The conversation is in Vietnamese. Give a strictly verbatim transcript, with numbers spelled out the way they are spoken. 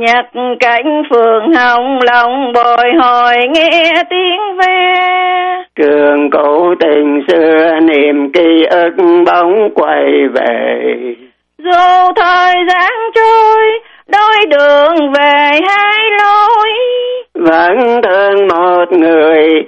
nhặt cánh phượng hồng lòng bồi hồi nghe tiếng ve. Trường cũ tình xưa niềm ký ức bóng quay về. Dù thời gian trôi đôi đường về hai lối, vẫn thương một người